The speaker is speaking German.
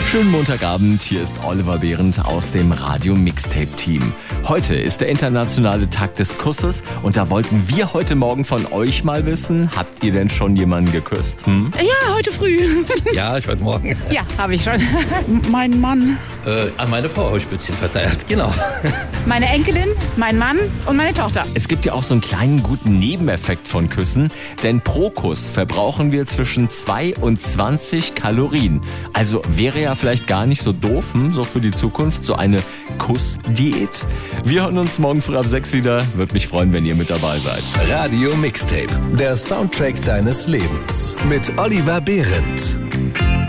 Schönen Montagabend, hier ist Oliver Behrendt aus dem Radio Mixtape Team. Heute ist der internationale Tag des Kusses und da wollten wir heute Morgen von euch mal wissen, habt ihr denn schon jemanden geküsst? Ja, heute früh. Ja, ich heute Morgen. Ja, habe ich schon. Mein Mann. An meine Frau habe ich Spitzchen verteilt, genau. Meine Enkelin, mein Mann und meine Tochter. Es gibt ja auch so einen kleinen guten Nebeneffekt von Küssen, denn pro Kuss verbrauchen wir zwischen 2 und 20 Kalorien. Also wäre ja vielleicht gar nicht so doof, so für die Zukunft, so eine Kussdiät. Wir hören uns morgen früh ab 6 wieder. Würde mich freuen, wenn ihr mit dabei seid. Radio Mixtape, der Soundtrack deines Lebens mit Oliver Behrendt.